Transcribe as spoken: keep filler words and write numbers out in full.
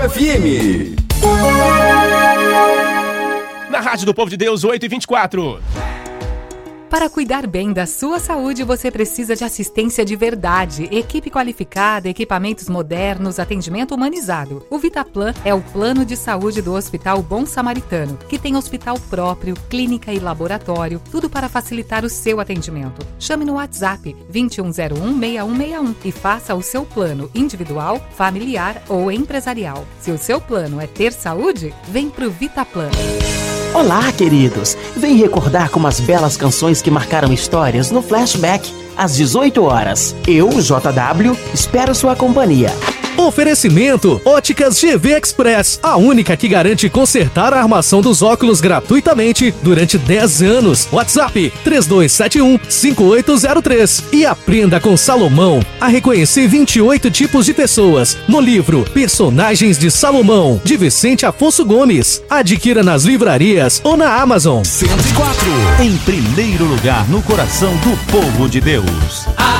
F M. Na Rádio do Povo de Deus, oito e vinte e quatro. Para cuidar bem da sua saúde, você precisa de assistência de verdade, equipe qualificada, equipamentos modernos, atendimento humanizado. O Vitaplan é o plano de saúde do Hospital Bom Samaritano, que tem hospital próprio, clínica e laboratório, tudo para facilitar o seu atendimento. Chame no WhatsApp vinte e um zero um, seis um seis um e faça o seu plano individual, familiar ou empresarial. Se o seu plano é ter saúde, vem pro Vitaplan. Olá, queridos! Vem recordar como as belas canções que marcaram histórias no Flashback, às dezoito horas. Eu, J W, espero sua companhia. Oferecimento Óticas G V Express, a única que garante consertar a armação dos óculos gratuitamente durante dez anos. WhatsApp três dois sete um, cinco oito zero três. E aprenda com Salomão a reconhecer vinte e oito tipos de pessoas no livro Personagens de Salomão, de Vicente Afonso Gomes. Adquira nas livrarias ou na Amazon. cento e quatro, em primeiro lugar no coração do povo de Deus.